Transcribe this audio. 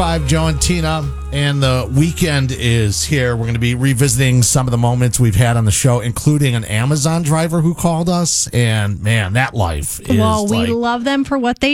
5, Joe and Tina, and the weekend is here. We're going to be revisiting some of the moments we've had on the show, including an Amazon driver who called us. And man, that life is Well, we love them for what they